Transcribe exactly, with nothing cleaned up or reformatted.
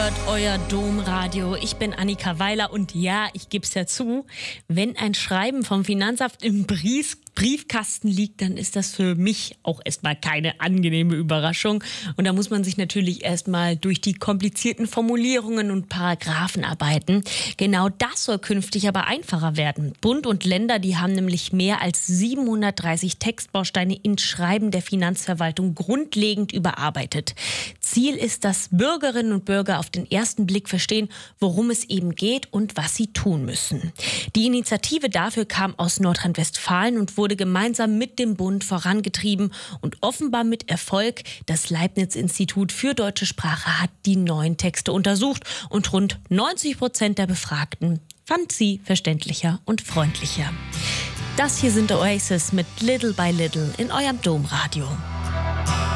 hört euer Domradio. Ich bin Annika Weiler und ja, ich gebe es ja zu, wenn ein Schreiben vom Finanzamt im Brief, Briefkasten liegt, dann ist das für mich auch erstmal keine angenehme Überraschung. Und da muss man sich natürlich erstmal durch die komplizierten Formulierungen und Paragraphen arbeiten. Genau das soll künftig aber einfacher werden. Bund und Länder, die haben nämlich mehr als siebenhundertdreißig Textbausteine in Schreiben der Finanzverwaltung grundlegend überarbeitet. Ziel ist, dass Bürgerinnen und Bürger auf den ersten Blick verstehen, worum es eben geht und was sie tun müssen. Die Initiative dafür kam aus Nordrhein-Westfalen und wurde gemeinsam mit dem Bund vorangetrieben und offenbar mit Erfolg. Das Leibniz-Institut für deutsche Sprache hat die neuen Texte untersucht und rund neunzig Prozent der Befragten fand sie verständlicher und freundlicher. Das hier sind Oasis mit Little by Little in eurem Domradio.